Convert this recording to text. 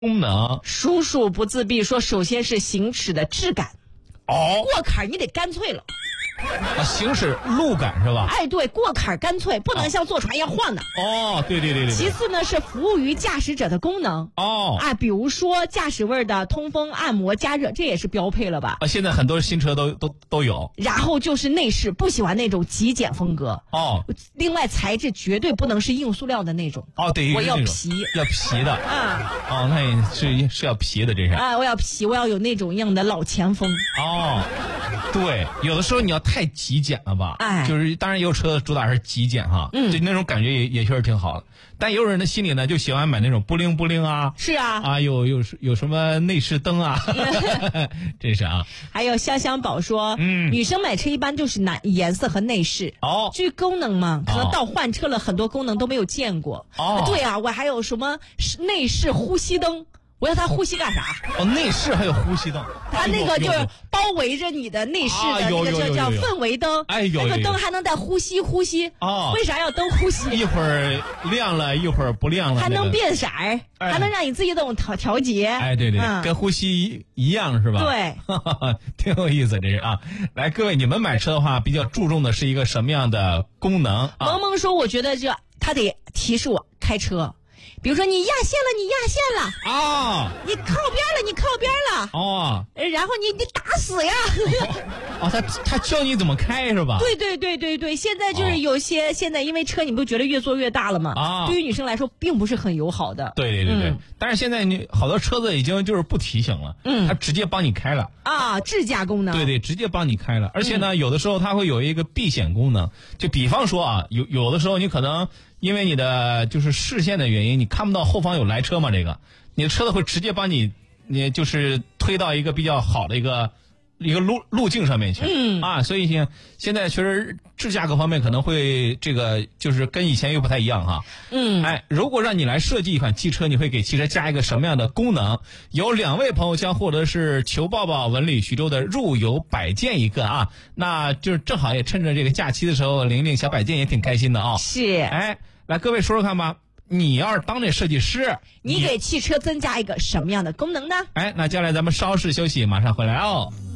功能。 叔叔不自闭说，首先是行驶的质感。 哦， 过坎你得干脆了。 行驶路感是吧？ 哎，对，过坎干脆，不能像坐船一样晃的。 哦，对。 其次呢，是服务于驾驶者的功能。 哦， 啊，比如说驾驶位的通风、按摩、加热，这也是标配了吧？ 现在很多新车都有。 然后就是内饰，不喜欢那种极简风格。 哦， 另外材质绝对不能是硬塑料的那种。 哦，对， 我要皮， 要皮的。 啊， 哦，那也是要皮的，这是。 啊，我要皮，我要有那种样的老前锋。 哦，对，有的时候你要太极简了吧？ 哎， 就是当然也有车主打是极简哈，就那种感觉也确实挺好的。但也有人的心里呢，就喜欢买那种布灵布灵啊。 是啊。 啊，有什么内饰灯啊？这是啊。 还有香香宝说，女生买车一般就是颜色和内饰。 哦， 至于功能嘛，可能到换车了，很多功能都没有见过。 哦， 对啊，我还有什么内饰呼吸灯。我要它呼吸干啥？ 哦，内饰还有呼吸灯， 它那个就是包围着你的内饰的那个叫氛围灯。 哎，有那个灯还能带呼吸。 哦， 为啥要灯呼吸？ 一会儿亮了，一会儿不亮了， 还能变色儿，还能让你自己动调节。 哎，对，跟呼吸一样是吧？ 对， 挺有意思，这是啊。来，各位，你们买车的话，比较注重的是一个什么样的功能啊？ 萌萌说，我觉得他得提示我开车。比如说你压线了啊， 你靠边了哦， 然后你打死呀。 哦，他教你怎么开是吧？ 对，现在就是有些现在因为车你不觉得越做越大了吗？啊，对于女生来说并不是很友好的。 对，但是现在你好多车子已经就是不提醒了，它直接帮你开了啊，智驾功能。 对，直接帮你开了，而且呢，有的时候它会有一个避险功能，就比方说啊，有的时候你可能因为你的就是视线的原因，你看不到后方有来车嘛，这个你的车子会直接帮你就是推到一个比较好的一个路径上面去。所以现在确实智驾各方面可能会这个就是跟以前又不太一样哈。如果让你来设计一款汽车，你会给汽车加一个什么样的功能？有2位朋友将获得是求抱抱文旅徐州的入游摆件一个啊，那就是正好也趁着这个假期的时候，玲玲小摆件也挺开心的啊。 是， 来各位说说看吧。你要是当这设计师， 你给汽车增加一个什么样的功能呢？ 那接下来咱们稍事休息，马上回来哦。